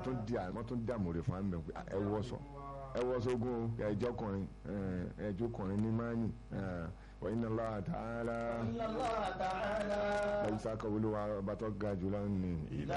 wọ́n tún dààmú rẹ̀ fún àmì ẹwọ́sọ́gun ẹjọ́kùnrin ẹjọ́kùnrin ní mánì wa inna Allah ta'ala lẹ́yìn sáka olúwa bá tọ́ ga jùlọ ní ìlà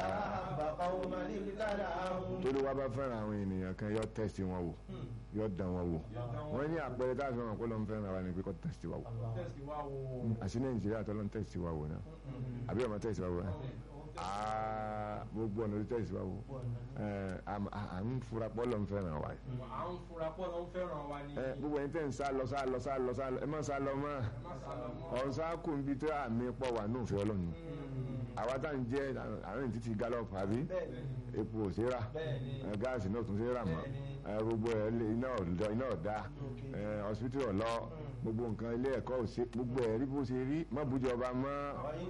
torí wá bá fẹ́ràn àwọn ènìyàn kan yọ tẹ́sì wọn wò yọ dán wọn wò wọ́n ní àpẹẹrẹ táàfin wọn kó lọ ń fẹ́ràn wa ní pé kọ́ tẹ́sì wa wò àti Nàìjíríà tó lọ ń tẹ́sì wa wò náà àbí ọmọ tẹ́sì wa wò náà gbogbo ọ̀nà orí tẹ́sí wa wo à ń fura pọ́ lọ́n fẹ́ràn wa yìí. à ń fura pọ́ lọ́n fẹ́ràn wa ni. gbogbo ẹni tẹ́ ń sá lọ ẹ má sá lọ mọ́ ọ̀n sá kù ń bi tó àmì pọ̀ wà ní òfin ọlọ́run àwa tá ń jẹ́ àárín títí gallop àbí epo ò sí rà gáàsì náà tún sí rà mọ́ gbogbo iná ọ̀dà hospital ọ̀lọ́ gbogbo nǹkan ilé ẹ̀kọ́ ò sí gbogbo ẹ̀ rí bó ṣe rí má bújọba mọ́.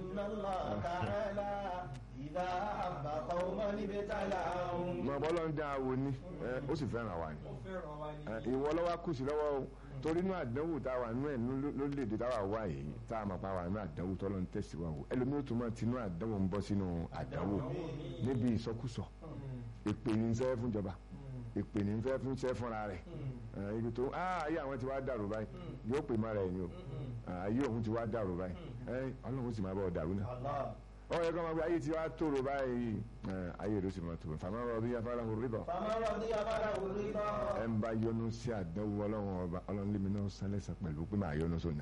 mọ bọ́lá ń dá awo ni ó sì fẹ́ràn wa ni ìwọ lọ́wọ́ kù sí lọ́wọ́ o torí inú àdánwò tá a wà nú ẹ̀ lórílẹ̀‐èdè tá a wà wá yìí tá a máa pa wà nú àdánwò tọ́lọ́ ń tẹ̀síwáwò ẹlòmíràn tó máa tinú àdánwò ń bọ́ sínú àdánwò níbi ìsọkúsọ èpè ní sẹ́ fúnjọba èpè ní fẹ́ fún sẹ́ fúnra rẹ̀ ibi tó ayé àwọn ti wá dàrú báyìí yóò pè má rẹ̀ ni o ayé òun ti wá dàrú báyìí ọlọ́run sì máa bọ̀ dàrú náà ọ yẹ kó máa gbé ayé tí wàá tòrò báyìí ayé ló sì máa tòrò fàmà rọbí afárá òrìbọ. ẹ ń bá yọnu sí àdánwò ọlọ́run ọba ọlọ́run lèmi náà sálẹ̀sà pẹ̀lú pé máa yọnu sóná.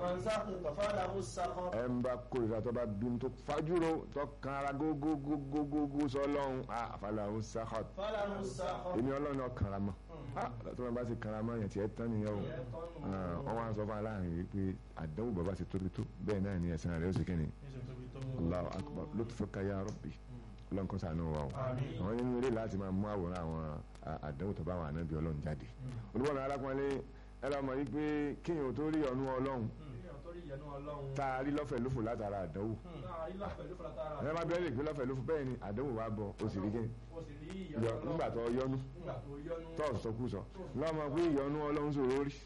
ẹ ń bá kórìíra tó bá bínú tó fajúro tó kan ara gógógógógó sọ ọlọ́run àfàlàhùn sáhàt èmi ọlọ́run náà kàrà mọ́ tó máa bá sì kàrà mọ́ yẹn tí ẹ tán nìyẹn o wọ́n wá sọ fún aláàrin yìí pé àdánwò bàbá ti tóbi tó bẹ́ẹ̀ náà ni ẹ̀sán rẹ̀ ó sì kẹ́ni. Allahu akbar lutfuka ya rabbi ọlọ́run kọ́ sànú wa o àwọn nínú ilé láti máa mú àwòrán àwọn àdánwò tó bá wà náà bí ọlọ́run jáde olùwọ́n náà alákùnrin ẹ lọ́mọ yìí pé kíyàn tó rí ọ̀nù ọlọ́run tá a rí lọ́fẹ̀ẹ́ lófò látara àdánwò ẹ má bẹ́ẹ̀ lè gbé lọ́fẹ̀ẹ́ lófò bẹ́ẹ̀ ni àdánwò wa bọ̀ o sì rí kí nígbà tó yọnu tó sọkúsọ lọ́mọ pé ìyọnu ọlọ́run ṣòro rí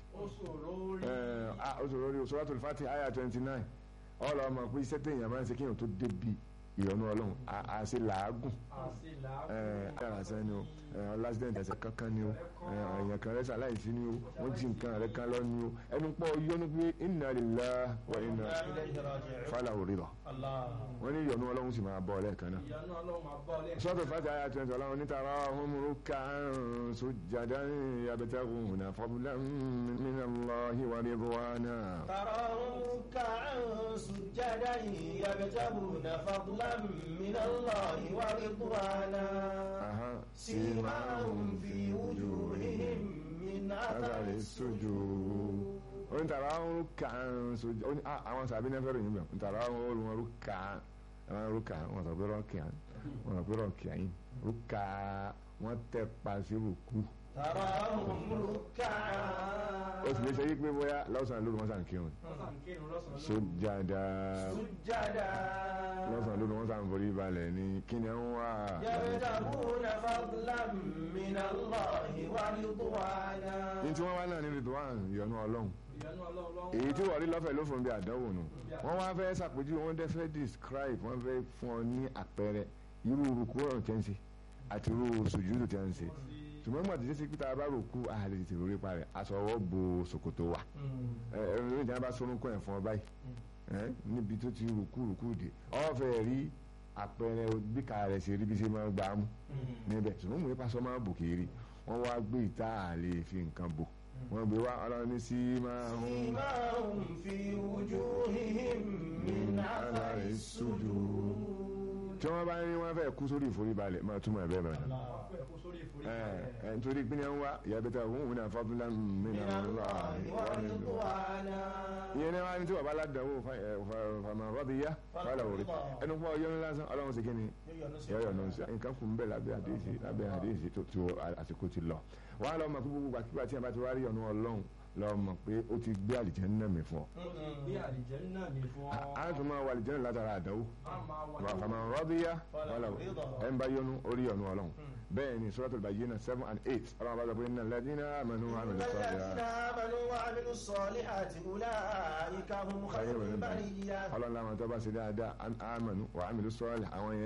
ó ṣòro rí Suratul Fatiha àyà 29 ọlọ́mọ pé iṣẹ́ téèyàn máa ń ṣe kéèyàn tó débi ìyọnu ọlọ́run àṣẹ làágùn yàrá sẹ́ni o lásìdẹ̀ntì ẹ̀sẹ̀ kankan ni o èèyàn kan rẹ́sà láìsí ni o wọ́n jí nǹkan rẹ̀ kan lọ ni o ẹnu pọ̀ yọnu pé inna lillahi wa inna falahu ridha wọ́n ní ìyọnu ọlọ́run sì máa bọ̀ lẹ́ẹ̀kan náà Suratul Fatiha àyà 20 ọlọ́run tarahum ruk'an sujjadan yabtaghuna fadlan minallahi wa ridwana. tarahum ruk'an sujjadan yabtaghuna fadlan minallahi wa ridwana. سيماهم في وجوههم من أثر السجود ó ní tàrà ń rúkà ó ní àwọn sàbí náà fẹ́ràn yín bẹ́ẹ̀ ń tàrà ń olùwọ̀n rúkà wọ́n sọ pé rọ́ọ̀kì àyìn rúkà wọ́n tẹ̀ pa sí rúkú. tàrà ń rúkà. ó sì lè ṣe yí pé bóyá lọ́sàn-án lóru wọ́n sàn kírun sujada lọ́sàn-án lóru wọ́n sàn forí balẹ̀ ní kí ni wọ́n wá. yabtaguna fadlan minallahi wa ridwana. ní tí wọ́n wá náà ní ridwan ìyọ́nú ọlọ́run èyí tí wọ́n rí lọ́fẹ̀ẹ́ ló fún bí àdánwò nù wọ́n wá fẹ́ ṣàpèjúwe wọ́n fẹ́ describe wọ́n fẹ́ fún ọ ní àpẹẹrẹ irú rúkú ọ̀rọ̀ tẹ́ ń ṣe àti irú sùjúdù tẹ́ ń ṣe ṣùgbọ́n gbọ́dọ̀ títí pété abá rúkú àlè tètè lórí parẹ́ aṣọ ọwọ́ bo ṣòkòtò wa ẹ̀rọ ìjà bá sọ́nù kọ́ ẹ̀ fún ọ báyìí níbi tó ti rúkú dé ọ̀fẹ́ rí àpẹẹrẹ bí ká rẹ̀ ṣe rí bí ṣe máa gbà á mú níbẹ̀ ṣùgbọ́n mo ní pàṣọ máa bò kiri wọ́n wá gbé ìta àlè fi nǹkan bò wọ́n gbé wá ọlọ́run ní simahum fi wujuhihim min athari sujud. tí wọ́n bá ní wọ́n fẹ́ kú sórí ìforíbalẹ̀ máa túmọ̀ ẹ̀bẹ̀ bẹ̀rẹ̀ nítorí pé ní wọ́n wá yabtaguna òun náà fadlan minallahi wa ridwana. ìyẹn ní wọ́n á ní tí wọ́n bá ládàáwò faman radiya falahu ridha ẹnu pọ̀ yọnu lásán ọlọ́run ṣe kí ni yọ̀yọ̀ náà ṣe nǹkan kù ń bẹ̀ lábẹ́ àdéhìsí tó àsìkò ti lọ wọ́n á lọ mọ̀ pé gbogbo àkíkà tí a bá ti wá rí ọ̀nà ọlọ́run lọ mọ̀ pé ó ti gbé àlìjẹ́nnà mi fún ọ. a tún máa wà àlìjẹ́nnà látara àdánwò faman radiya falahu ẹ̀ ń bá yọnu orí ọ̀nà ọlọ́run bẹ́ẹ̀ ni Suratul Bayyinah 7 and 8 ọlọ́run bá sọ pé innal ladhina amanu wa amilus salihati ulaika hum khayrul bariyah ọlọ́run láwọn tó bá ṣe dáadáa amanu wa amilus salihati àwọn yẹn